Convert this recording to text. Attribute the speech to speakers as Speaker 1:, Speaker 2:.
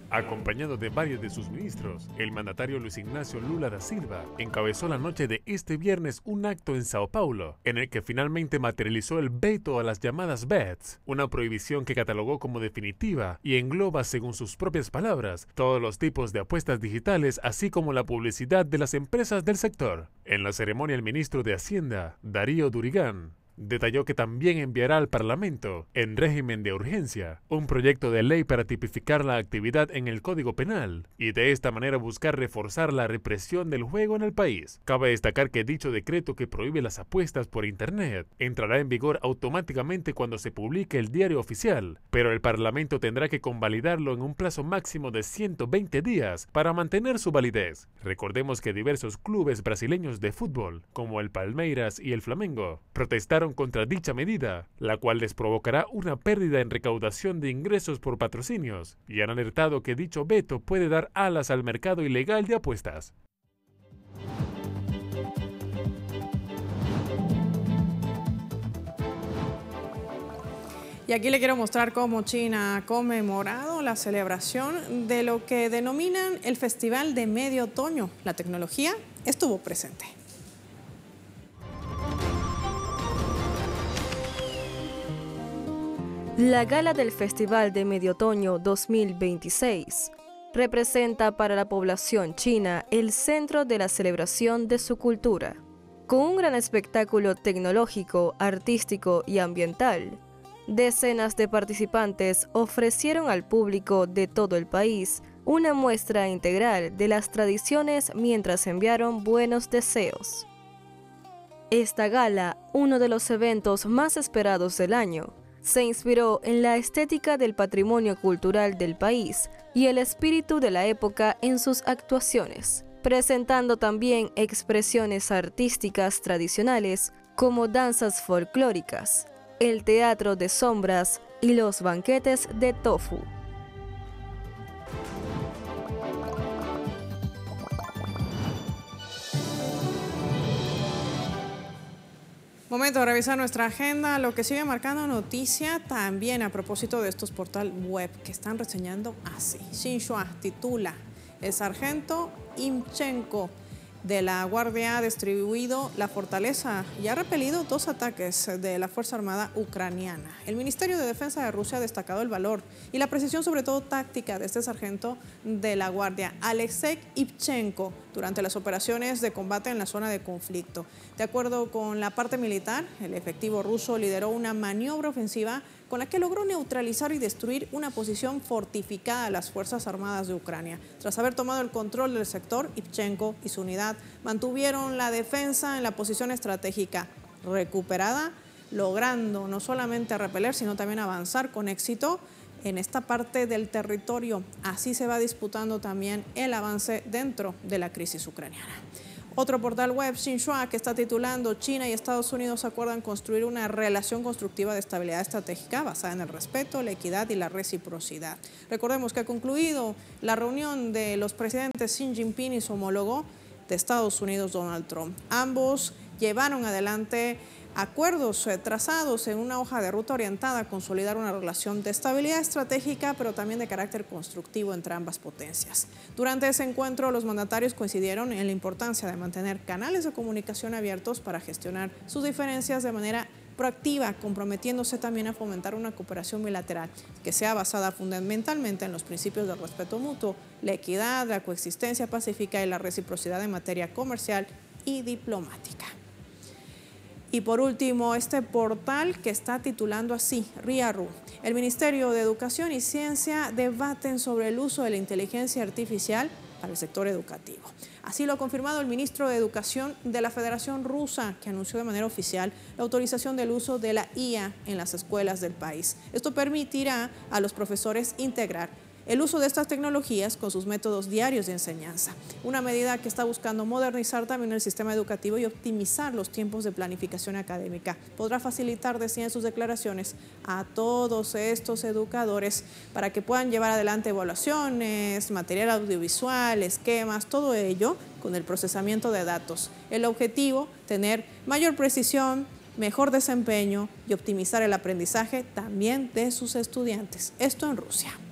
Speaker 1: Acompañado de varios de sus ministros, el mandatario Luis Ignacio Lula da Silva encabezó la noche de este viernes un acto en Sao Paulo, en el que finalmente materializó el veto a las llamadas bets, una prohibición que catalogó como definitiva y engloba, según sus propias palabras, todos los tipos de apuestas digitales, así como la publicidad de las empresas del sector. En la ceremonia, el ministro de Hacienda, Darío Durigán, detalló que también enviará al Parlamento, en régimen de urgencia, un proyecto de ley para tipificar la actividad en el Código Penal y de esta manera buscar reforzar la represión del juego en el país. Cabe destacar que dicho decreto que prohíbe las apuestas por Internet entrará en vigor automáticamente cuando se publique el diario oficial, pero el Parlamento tendrá que convalidarlo en un plazo máximo de 120 días para mantener su validez. Recordemos que diversos clubes brasileños de fútbol, como el Palmeiras y el Flamengo, protestaron contra dicha medida, la cual les provocará una pérdida en recaudación de ingresos por patrocinios, y han alertado que dicho veto puede dar alas al mercado ilegal de apuestas.
Speaker 2: Y aquí le quiero mostrar cómo China ha conmemorado la celebración de lo que denominan el Festival de Medio Otoño. La tecnología estuvo presente.
Speaker 3: La gala del Festival de Medio Otoño 2026 representa para la población china el centro de la celebración de su cultura. Con un gran espectáculo tecnológico, artístico y ambiental, decenas de participantes ofrecieron al público de todo el país una muestra integral de las tradiciones mientras enviaron buenos deseos. Esta gala, uno de los eventos más esperados del año, se inspiró en la estética del patrimonio cultural del país y el espíritu de la época en sus actuaciones, presentando también expresiones artísticas tradicionales como danzas folclóricas, el teatro de sombras y los banquetes de tofu.
Speaker 2: Momento de revisar nuestra agenda, lo que sigue marcando noticia también a propósito de estos portales web que están reseñando así. Xinhua titula: el sargento Imchenko de la Guardia ha distribuido la fortaleza y ha repelido 2 ataques de la Fuerza Armada ucraniana. El Ministerio de Defensa de Rusia ha destacado el valor y la precisión, sobre todo táctica, de este sargento de la Guardia, Alexei Ivchenko, durante las operaciones de combate en la zona de conflicto. De acuerdo con la parte militar, el efectivo ruso lideró una maniobra ofensiva con la que logró neutralizar y destruir una posición fortificada de las Fuerzas Armadas de Ucrania. Tras haber tomado el control del sector, Ivchenko y su unidad mantuvieron la defensa en la posición estratégica recuperada, logrando no solamente repeler, sino también avanzar con éxito en esta parte del territorio. Así se va disputando también el avance dentro de la crisis ucraniana. Otro portal web, Xinhua, que está titulando: China y Estados Unidos acuerdan construir una relación constructiva de estabilidad estratégica basada en el respeto, la equidad y la reciprocidad. Recordemos que ha concluido la reunión de los presidentes Xi Jinping y su homólogo de Estados Unidos, Donald Trump. Ambos llevaron adelante acuerdos trazados en una hoja de ruta orientada a consolidar una relación de estabilidad estratégica, pero también de carácter constructivo entre ambas potencias. Durante ese encuentro, los mandatarios coincidieron en la importancia de mantener canales de comunicación abiertos para gestionar sus diferencias de manera proactiva, comprometiéndose también a fomentar una cooperación bilateral que sea basada fundamentalmente en los principios del respeto mutuo, la equidad, la coexistencia pacífica y la reciprocidad en materia comercial y diplomática. Y por último, este portal que está titulando así: RIARU. El Ministerio de Educación y Ciencia debaten sobre el uso de la inteligencia artificial para el sector educativo. Así lo ha confirmado el ministro de Educación de la Federación Rusa, que anunció de manera oficial la autorización del uso de la IA en las escuelas del país. Esto permitirá a los profesores integrar el uso de estas tecnologías con sus métodos diarios de enseñanza. Una medida que está buscando modernizar también el sistema educativo y optimizar los tiempos de planificación académica. Podrá facilitar, decían sus declaraciones, a todos estos educadores para que puedan llevar adelante evaluaciones, material audiovisual, esquemas, todo ello con el procesamiento de datos. El objetivo, tener mayor precisión, mejor desempeño y optimizar el aprendizaje también de sus estudiantes. Esto en Rusia.